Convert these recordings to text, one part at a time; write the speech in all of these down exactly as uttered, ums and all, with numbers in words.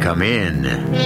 Come in.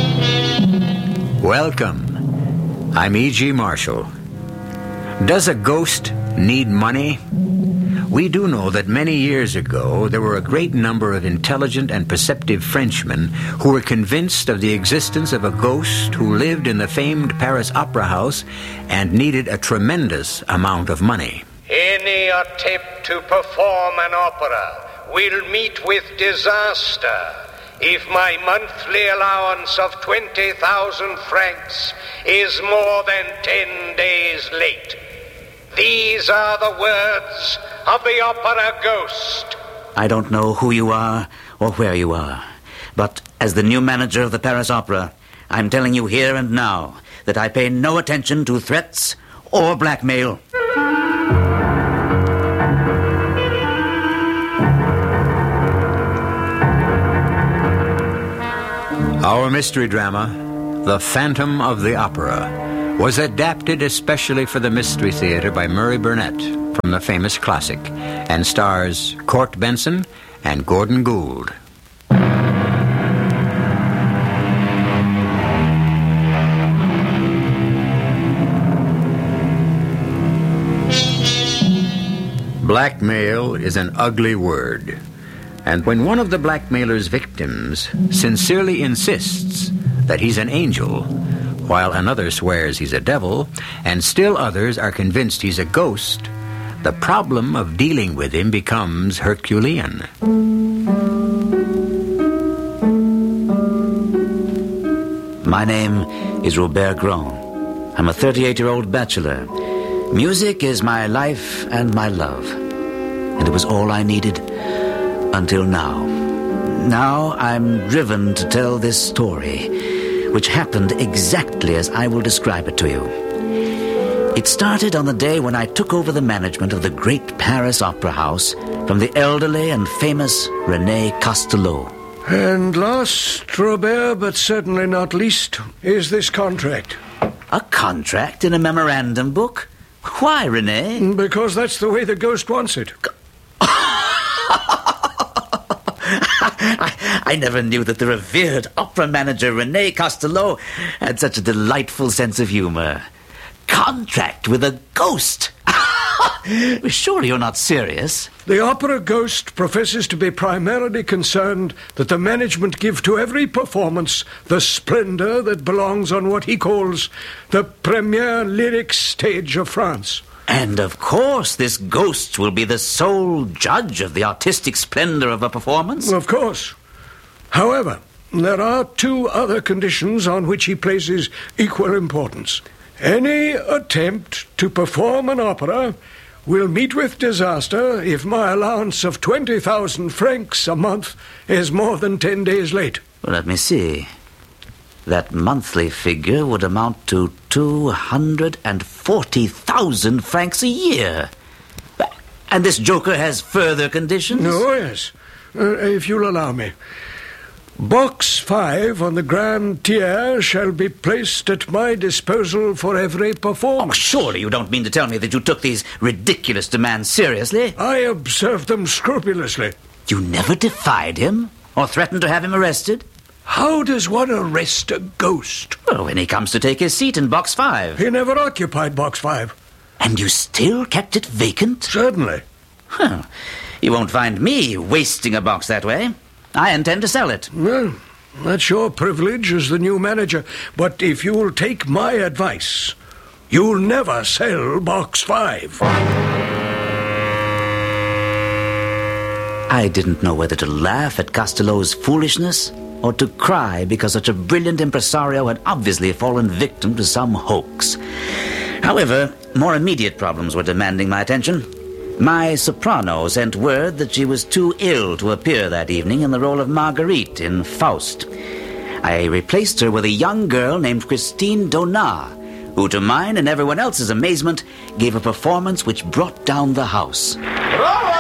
Welcome. I'm E G. Marshall. Does a ghost need money? We do know that many years ago there were a great number of intelligent and perceptive Frenchmen who were convinced of the existence of a ghost who lived in the famed Paris Opera House and needed a tremendous amount of money. Any attempt to perform an opera will meet with disaster if my monthly allowance of twenty thousand francs is more than ten days late. These are the words of the opera ghost. I don't know who you are or where you are, but as the new manager of the Paris Opera, I'm telling you here and now that I pay no attention to threats or blackmail. Our mystery drama, The Phantom of the Opera, was adapted especially for the Mystery Theater by Murray Burnett from the famous classic, and stars Court Benson and Gordon Gould. Blackmail is an ugly word. And when one of the blackmailer's victims sincerely insists that he's an angel, while another swears he's a devil, and still others are convinced he's a ghost, the problem of dealing with him becomes Herculean. My name is Robert Grand. I'm a thirty-eight-year-old bachelor. Music is my life and my love. And it was all I needed until now. Now I'm driven to tell this story, which happened exactly as I will describe it to you. It started on the day when I took over the management of the great Paris Opera House from the elderly and famous René Castelot. And last, Robert, but certainly not least, is this contract. A contract in a memorandum book? Why, René? Because that's the way the ghost wants it. I, I never knew that the revered opera manager René Castelot had such a delightful sense of humor. Contract with a ghost? Surely you're not serious. The opera ghost professes to be primarily concerned that the management give to every performance the splendor that belongs on what he calls the premiere lyric stage of France. And of course, this ghost will be the sole judge of the artistic splendor of a performance. Of course. However, there are two other conditions on which he places equal importance. Any attempt to perform an opera will meet with disaster if my allowance of twenty thousand francs a month is more than ten days late. Well, let me see. That monthly figure would amount to two hundred forty thousand francs a year. And this joker has further conditions? Oh, yes. Uh, if you'll allow me. Box five on the Grand Tier shall be placed at my disposal for every performance. Oh, surely you don't mean to tell me that you took these ridiculous demands seriously? I observed them scrupulously. You never defied him? Or threatened to have him arrested? How does one arrest a ghost? Well, when he comes to take his seat in box five. He never occupied box five. And you still kept it vacant? Certainly. Huh. You won't find me wasting a box that way. I intend to sell it. Well, that's your privilege as the new manager. But if you'll take my advice, you'll never sell box five. I didn't know whether to laugh at Castelot's foolishness or to cry because such a brilliant impresario had obviously fallen victim to some hoax. However, more immediate problems were demanding my attention. My soprano sent word that she was too ill to appear that evening in the role of Marguerite in Faust. I replaced her with a young girl named Christine Donat, who, to mine and everyone else's amazement, gave a performance which brought down the house. Bravo!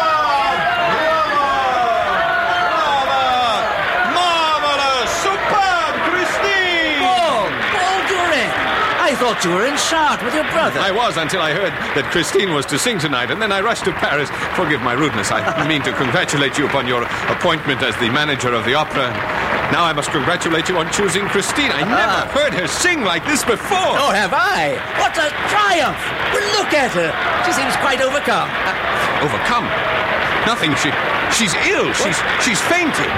I thought you were in Chartres with your brother. I was until I heard that Christine was to sing tonight, and then I rushed to Paris. Forgive my rudeness. I mean to congratulate you upon your appointment as the manager of the opera. Now I must congratulate you on choosing Christine. I Ah. never heard her sing like this before. Oh, have I? What a triumph! Well, look at her. She seems quite overcome. Overcome? Nothing. She, she's ill. She's, she's fainting.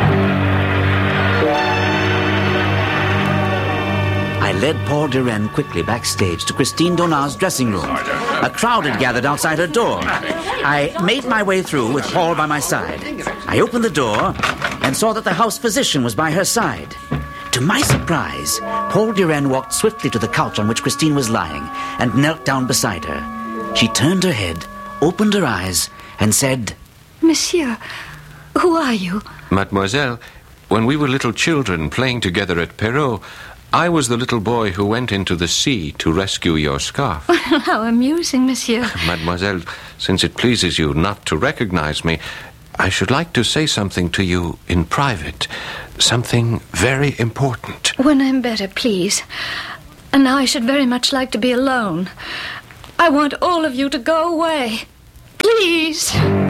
I led Paul Duren quickly backstage to Christine Donat's dressing room. A crowd had gathered outside her door. I made my way through with Paul by my side. I opened the door and saw that the house physician was by her side. To my surprise, Paul Duren walked swiftly to the couch on which Christine was lying and knelt down beside her. She turned her head, opened her eyes, and said, Monsieur, who are you? Mademoiselle, when we were little children playing together at Perrault, I was the little boy who went into the sea to rescue your scarf. How amusing, Monsieur. Mademoiselle, since it pleases you not to recognize me, I should like to say something to you in private. Something very important. When I'm better, please. And now I should very much like to be alone. I want all of you to go away. Please.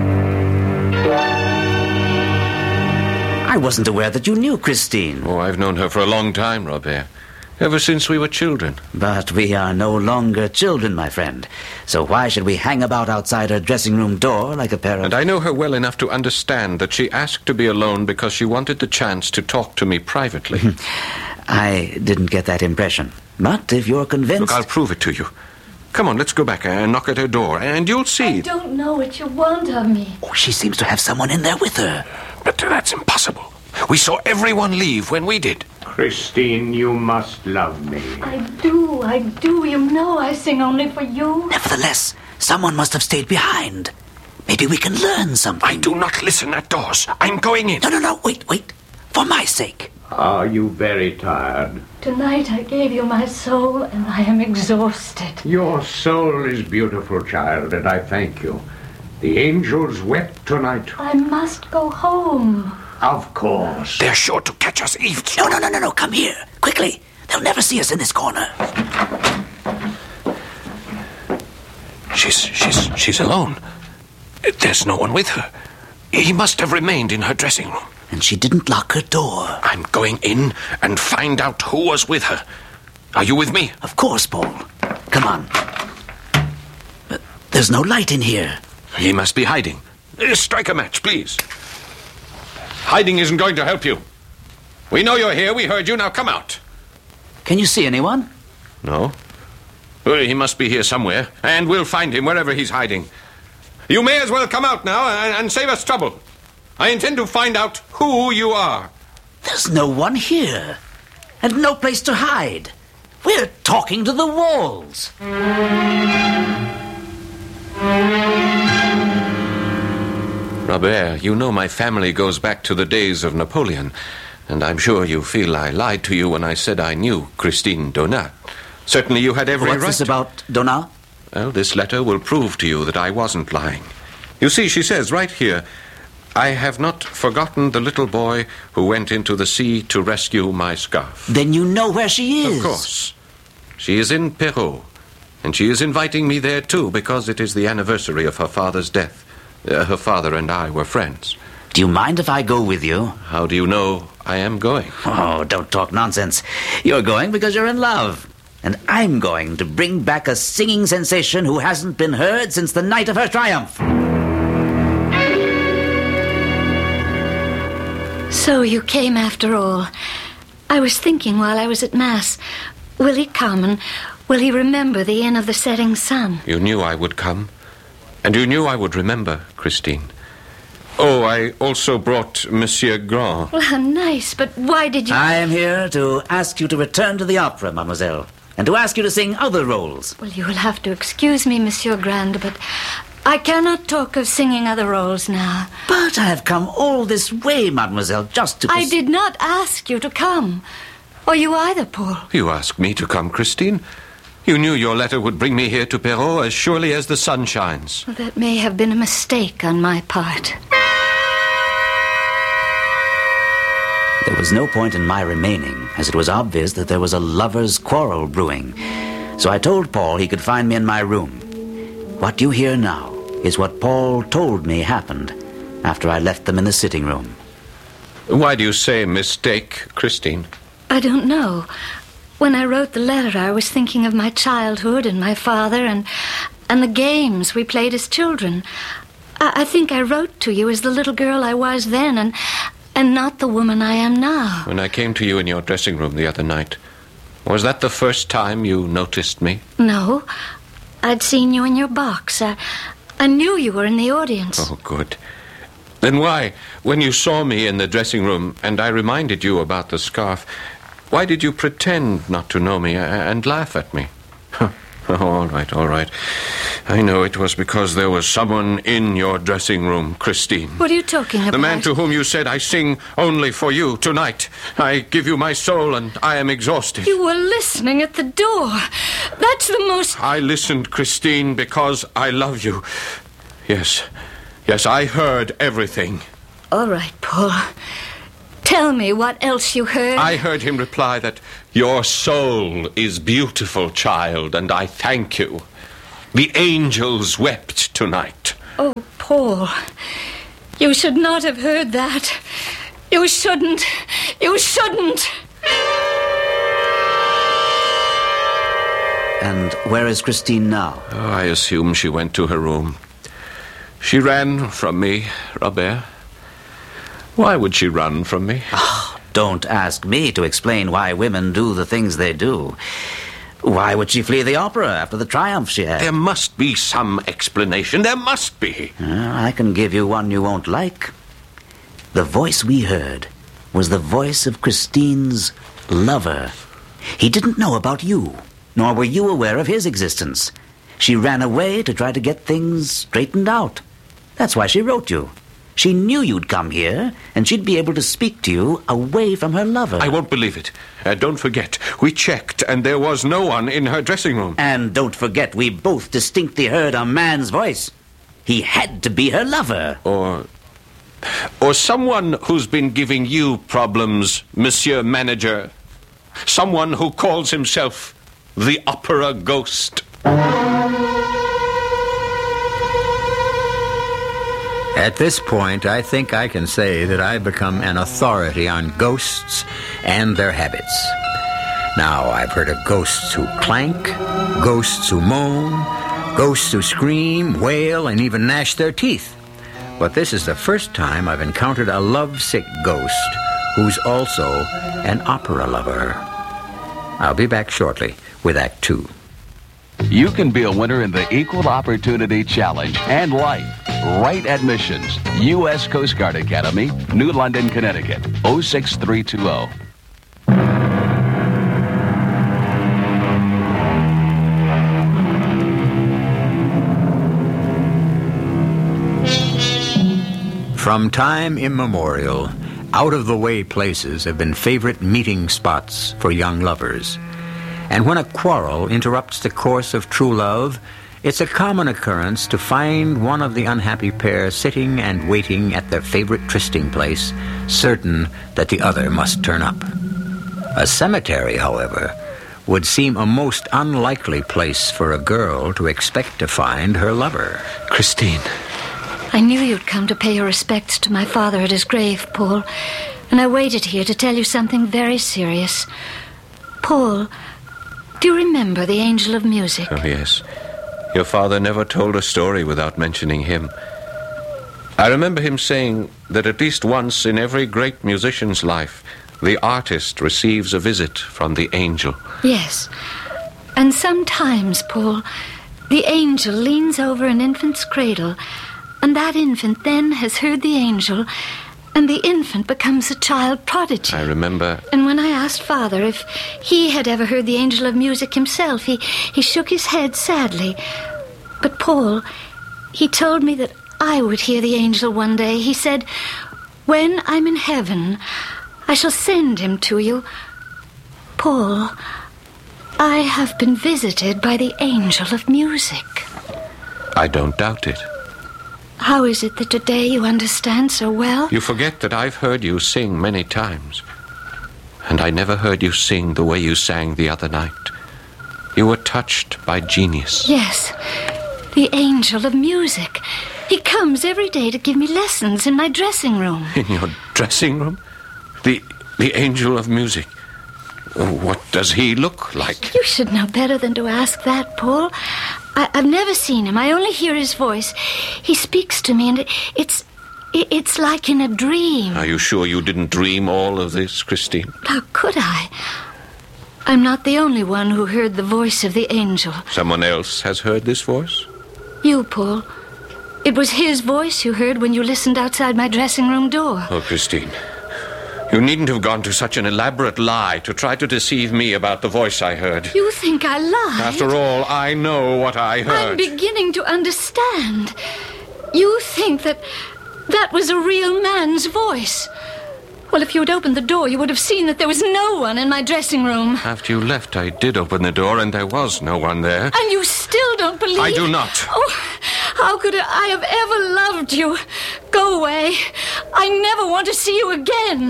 I wasn't aware that you knew Christine. Oh, I've known her for a long time, Robert. Ever since we were children. But we are no longer children, my friend. So why should we hang about outside her dressing room door like a pair of... And I know her well enough to understand that she asked to be alone because she wanted the chance to talk to me privately. I didn't get that impression. But if you're convinced... Look, I'll prove it to you. Come on, let's go back and knock at her door, and you'll see. I don't know what you want of me. Oh, she seems to have someone in there with her. But that's impossible. We saw everyone leave when we did. Christine, you must love me. I do, I do. You know I sing only for you. Nevertheless, someone must have stayed behind. Maybe we can learn something. I do not listen at doors. I'm going in. No, no, no, wait, wait. For my sake. Are you very tired? Tonight I gave you my soul, and I am exhausted. Your soul is beautiful, child, and I thank you. The angels wept tonight. I must go home. Of course. They're sure to catch us eavesdropping. No, no, no, no, no, come here. Quickly. They'll never see us in this corner. She's, she's, she's alone. There's no one with her. He must have remained in her dressing room. And she didn't lock her door. I'm going in and find out who was with her. Are you with me? Of course, Paul. Come on. But there's no light in here. He must be hiding. Uh, strike a match, please. Hiding isn't going to help you. We know you're here. We heard you. Now come out. Can you see anyone? No. Well, he must be here somewhere, and we'll find him wherever he's hiding. You may as well come out now and, and save us trouble. I intend to find out who you are. There's no one here. And no place to hide. We're talking to the walls. Robert, you know my family goes back to the days of Napoleon, and I'm sure you feel I lied to you when I said I knew Christine Donat. Certainly you had every What's right this to... about Donat? Well, this letter will prove to you that I wasn't lying. You see, she says right here, I have not forgotten the little boy who went into the sea to rescue my scarf. Then you know where she is. Of course. She is in Perrault, and she is inviting me there too because it is the anniversary of her father's death. Uh, her father and I were friends. Do you mind if I go with you? How do you know I am going? Oh, don't talk nonsense. You're going because you're in love. And I'm going to bring back a singing sensation who hasn't been heard since the night of her triumph. So you came after all. I was thinking while I was at Mass, will he come and will he remember the Inn of the Setting Sun? You knew I would come. And you knew I would remember, Christine. Oh, I also brought Monsieur Grand. Well, how nice, but why did you... I am here to ask you to return to the opera, mademoiselle, and to ask you to sing other roles. Well, you will have to excuse me, Monsieur Grand, but I cannot talk of singing other roles now. But I have come all this way, mademoiselle, just to... I did not ask you to come. Or you either, Paul. You asked me to come, Christine. You knew your letter would bring me here to Perrault as surely as the sun shines. Well, that may have been a mistake on my part. There was no point in my remaining, as it was obvious that there was a lover's quarrel brewing. So I told Paul he could find me in my room. What you hear now is what Paul told me happened after I left them in the sitting room. Why do you say mistake, Christine? I don't know. When I wrote the letter, I was thinking of my childhood and my father and and the games we played as children. I, I think I wrote to you as the little girl I was then and, and not the woman I am now. When I came to you in your dressing room the other night, was that the first time you noticed me? No. I'd seen you in your box. I, I knew you were in the audience. Oh, good. Then why, when you saw me in the dressing room and I reminded you about the scarf, why did you pretend not to know me and laugh at me? Oh, all right, all right. I know it was because there was someone in your dressing room, Christine. What are you talking about? The man to whom you said I sing only for you tonight. I give you my soul and I am exhausted. You were listening at the door. That's the most... I listened, Christine, because I love you. Yes, yes, I heard everything. All right, Paul. Tell me what else you heard. I heard him reply that your soul is beautiful, child, and I thank you. The angels wept tonight. Oh, Paul, you should not have heard that. You shouldn't. You shouldn't. And where is Christine now? Oh, I assume she went to her room. She ran from me, Robert. Why would she run from me? Oh, don't ask me to explain why women do the things they do. Why would she flee the opera after the triumph she had? There must be some explanation. There must be. Uh, I can give you one you won't like. The voice we heard was the voice of Christine's lover. He didn't know about you, nor were you aware of his existence. She ran away to try to get things straightened out. That's why she wrote you. She knew you'd come here, and she'd be able to speak to you away from her lover. I won't believe it. Uh, don't forget, we checked, and there was no one in her dressing room. And don't forget, we both distinctly heard a man's voice. He had to be her lover. Or... Or someone who's been giving you problems, Monsieur Manager. Someone who calls himself the Opera Ghost. At this point, I think I can say that I've become an authority on ghosts and their habits. Now, I've heard of ghosts who clank, ghosts who moan, ghosts who scream, wail, and even gnash their teeth. But this is the first time I've encountered a lovesick ghost who's also an opera lover. I'll be back shortly with Act Two. You can be a winner in the Equal Opportunity Challenge and life. Right admissions, U S Coast Guard Academy, New London, Connecticut, oh six three two oh. From time immemorial, out-of-the-way places have been favorite meeting spots for young lovers. And when a quarrel interrupts the course of true love, it's a common occurrence to find one of the unhappy pair sitting and waiting at their favorite trysting place, certain that the other must turn up. A cemetery, however, would seem a most unlikely place for a girl to expect to find her lover. Christine. I knew you'd come to pay your respects to my father at his grave, Paul, and I waited here to tell you something very serious. Paul, do you remember the Angel of Music? Oh, yes. Your father never told a story without mentioning him. I remember him saying that at least once in every great musician's life, the artist receives a visit from the angel. Yes. And sometimes, Paul, the angel leans over an infant's cradle, and that infant then has heard the angel, and the infant becomes a child prodigy. I remember... And when I asked Father if he had ever heard the Angel of Music himself, he, he shook his head sadly. But Paul, he told me that I would hear the angel one day. He said, when I'm in heaven, I shall send him to you. Paul, I have been visited by the Angel of Music. I don't doubt it. How is it that today you understand so well? You forget that I've heard you sing many times. And I never heard you sing the way you sang the other night. You were touched by genius. Yes, the Angel of Music. He comes every day to give me lessons in my dressing room. In your dressing room? The, the angel of music. What does he look like? You should know better than to ask that, Paul. I, I've never seen him. I only hear his voice. He speaks to me, and it, it's... It's like in a dream. Are you sure you didn't dream all of this, Christine? How could I? I'm not the only one who heard the voice of the angel. Someone else has heard this voice? You, Paul. It was his voice you heard when you listened outside my dressing room door. Oh, Christine, you needn't have gone to such an elaborate lie to try to deceive me about the voice I heard. You think I lied? After all, I know what I heard. I'm beginning to understand. You think that... that was a real man's voice. Well, if you had opened the door, you would have seen that there was no one in my dressing room. After you left, I did open the door, and there was no one there. And you still don't believe... I do not. Oh, how could I have ever loved you? Go away. I never want to see you again.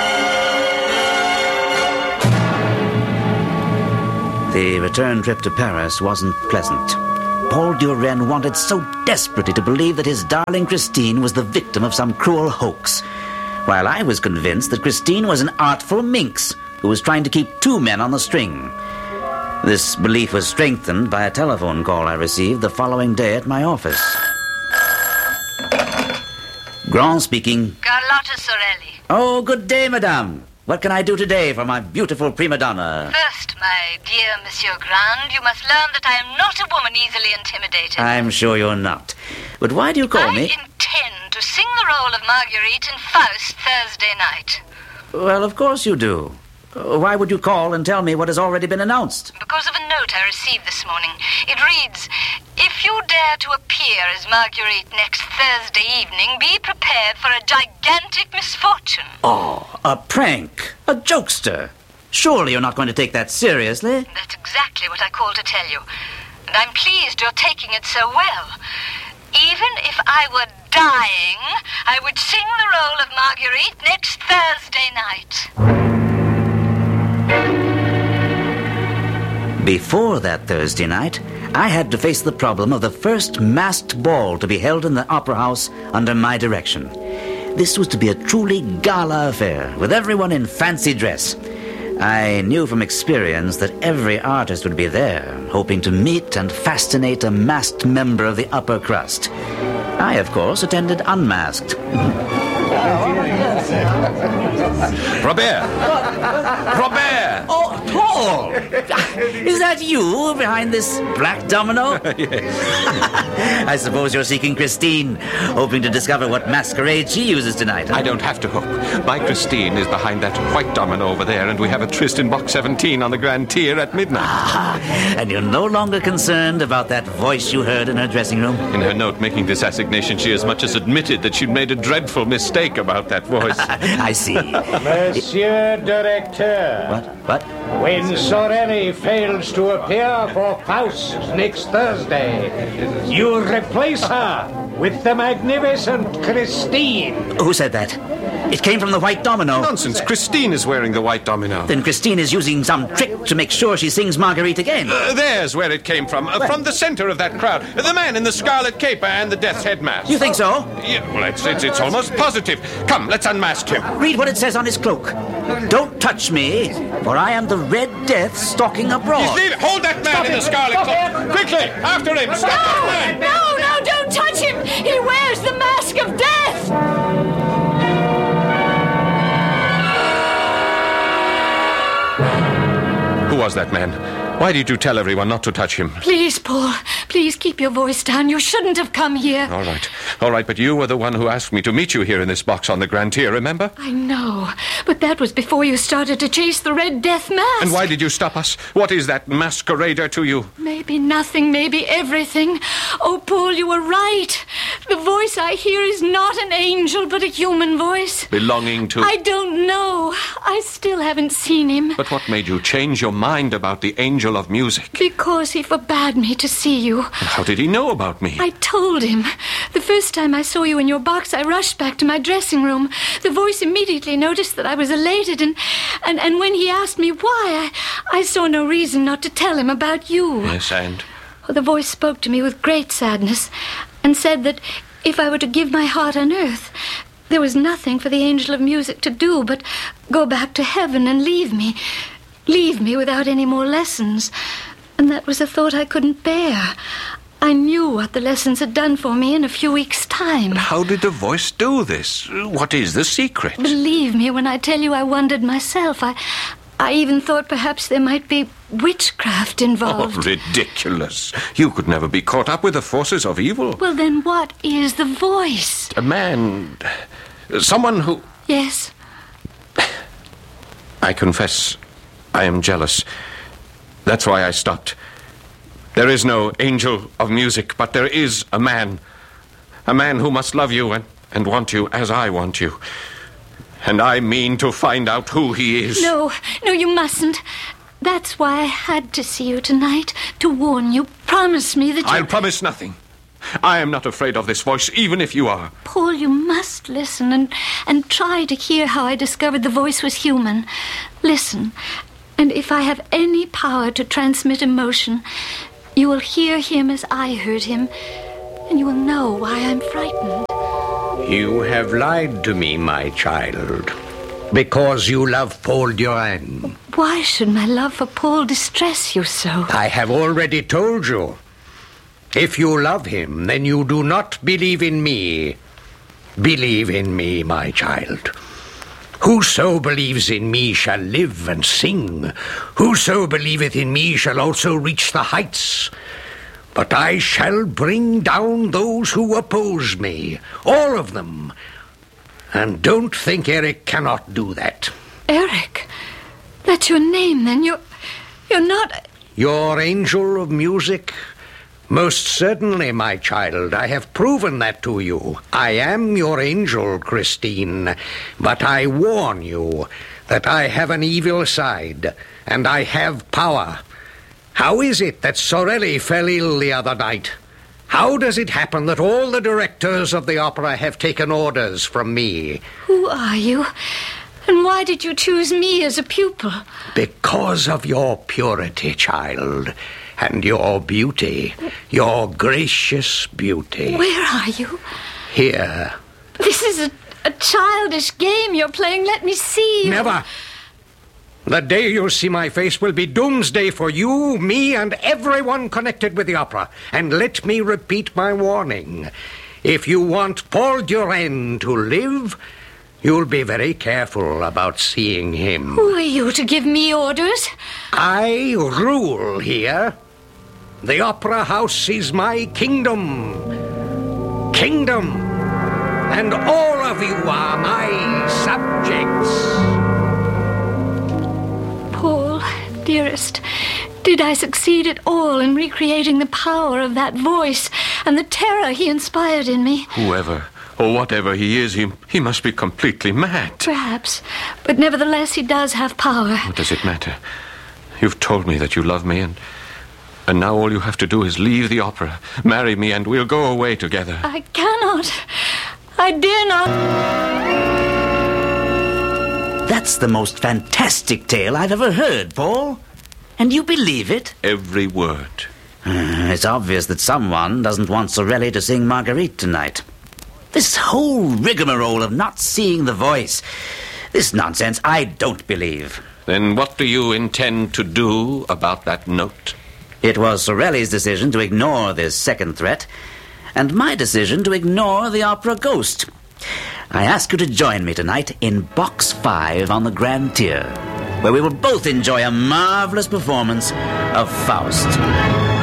The return trip to Paris wasn't pleasant. Paul Duren wanted so desperately to believe that his darling Christine was the victim of some cruel hoax, while I was convinced that Christine was an artful minx who was trying to keep two men on the string. This belief was strengthened by a telephone call I received the following day at my office. Grand speaking. Carlotta Sorelli. Oh, good day, madame. What can I do today for my beautiful prima donna? First, my dear Monsieur Grand, you must learn that I am not a woman easily intimidated. I'm sure you're not. But why do you call I me? I intend to sing the role of Marguerite in Faust Thursday night. Well, of course you do. Uh, Why would you call and tell me what has already been announced? Because of a note I received this morning. It reads, if you dare to appear as Marguerite next Thursday evening, be prepared for a gigantic misfortune. Oh, a prank. A jokester. Surely you're not going to take that seriously? That's exactly what I called to tell you. And I'm pleased you're taking it so well. Even if I were dying, I would sing the role of Marguerite next Thursday night. Before that Thursday night, I had to face the problem of the first masked ball to be held in the Opera House under my direction. This was to be a truly gala affair, with everyone in fancy dress. I knew from experience that every artist would be there, hoping to meet and fascinate a masked member of the upper crust. I, of course, attended unmasked. Robert! Robert! Oh, Paul! Is that you behind this black domino? Yes. I suppose you're seeking Christine, hoping to discover what masquerade she uses tonight. I don't have to hope. My Christine is behind that white domino over there, and we have a tryst in box seventeen on the Grand Tier at midnight. Ah, and you're no longer concerned about that voice you heard in her dressing room? In her note making this assignation, she as much as admitted that she'd made a dreadful mistake about that voice. I see. Monsieur Directeur. What? What? When Sorelli fails to appear for Faust next Thursday, you replace her with the magnificent Christine. Who said that? It came from the white domino. Nonsense. Christine is wearing the white domino. Then Christine is using some trick to make sure she sings Marguerite again. Uh, there's where it came from. Uh, from the center of that crowd. Uh, the man in the scarlet cape and the death's head mask. You think so? Yeah, well, it's, it's, it's almost positive. Come, let's unmask him. Read what it says on his cloak. Don't touch me, for I am the Red Death stalking abroad. He's leaving. Hold that man Stop in the it. scarlet Stop cloak. it. Quickly, after him. Stop that man. No, no, don't touch him! He wears the mask of death! Who was that man? Why did you tell everyone not to touch him? Please, Paul, please keep your voice down. You shouldn't have come here. All right. All right, but you were the one who asked me to meet you here in this box on the Grand Tier, remember? I know, but that was before you started to chase the Red Death mask. And why did you stop us? What is that masquerader to you? Maybe nothing, maybe everything. Oh, Paul, you were right. The voice I hear is not an angel, but a human voice. Belonging to... I don't know. I still haven't seen him. But what made you change your mind about the angel of music? Because he forbade me to see you. How did he know about me? I told him. The first time I saw you in your box, I rushed back to my dressing room. The voice immediately noticed that I was elated, and, and, and when he asked me why, I, I saw no reason not to tell him about you. Yes, and? The voice spoke to me with great sadness and said that if I were to give my heart on earth, there was nothing for the angel of music to do but go back to heaven and leave me. Leave me without any more lessons. And that was a thought I couldn't bear. I knew what the lessons had done for me in a few weeks' time. How did the voice do this? What is the secret? Believe me when I tell you I wondered myself. I, I even thought perhaps there might be witchcraft involved. Oh, ridiculous. You could never be caught up with the forces of evil. Well, then what is the voice? A man... Someone who... Yes? I confess, I am jealous. That's why I stopped. There is no angel of music, but there is a man. A man who must love you and, and want you as I want you. And I mean to find out who he is. No, no, you mustn't. That's why I had to see you tonight, to warn you. Promise me that you... I'll promise nothing. I am not afraid of this voice, even if you are. Paul, you must listen and, and try to hear how I discovered the voice was human. Listen, and if I have any power to transmit emotion, you will hear him as I heard him, and you will know why I'm frightened. You have lied to me, my child, because you love Paul Durand. Why should my love for Paul distress you so? I have already told you. If you love him, then you do not believe in me. Believe in me, my child. Whoso believes in me shall live and sing. Whoso believeth in me shall also reach the heights. But I shall bring down those who oppose me, all of them. And don't think Eric cannot do that. Eric? That's your name, then? You're, you're not... Your angel of music? Most certainly, my child. I have proven that to you. I am your angel, Christine. But I warn you that I have an evil side, and I have power. How is it that Sorelli fell ill the other night? How does it happen that all the directors of the opera have taken orders from me? Who are you? And why did you choose me as a pupil? Because of your purity, child, and your beauty, your gracious beauty. Where are you? Here. This is a, a childish game you're playing. Let me see you. Never. The day you see my face will be doomsday for you, me, and everyone connected with the opera. And let me repeat my warning. If you want Paul Durand to live, you'll be very careful about seeing him. Who are you to give me orders? I rule here. The opera house is my kingdom. Kingdom. And all of you are my subjects. Paul, dearest, did I succeed at all in recreating the power of that voice and the terror he inspired in me? Whoever or whatever he is, he, he must be completely mad. Perhaps, but nevertheless he does have power. What does it matter? You've told me that you love me, and and now all you have to do is leave the opera, marry me, and we'll go away together. I cannot. I dare not. That's the most fantastic tale I've ever heard, Paul. And you believe it? Every word. Uh, it's obvious that someone doesn't want Sorelli to sing Marguerite tonight. This whole rigmarole of not seeing the voice, this nonsense I don't believe. Then what do you intend to do about that note? It was Sorelli's decision to ignore this second threat, and my decision to ignore the opera ghost. I ask you to join me tonight in Box five on the Grand Tier, where we will both enjoy a marvelous performance of Faust.